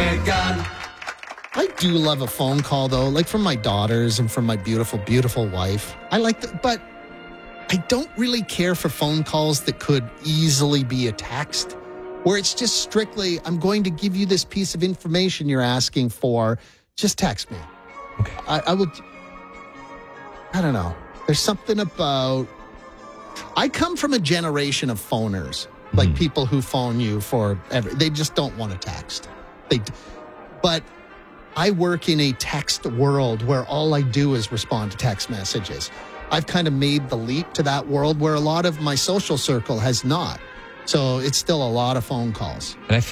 Megan. I do love a phone call, though, like from my daughters and from my beautiful, beautiful wife. I like that, but I don't really care for phone calls that could easily be a text, where it's just strictly, I'm going to give you this piece of information you're asking for. Just text me. Okay. I don't know. There's something about, I come from a generation of phoners, like people who phone you they just don't want to text. But I work in a text world where all I do is respond to text messages. I've kind of made the leap to that world where a lot of my social circle has not. So it's still a lot of phone calls. And I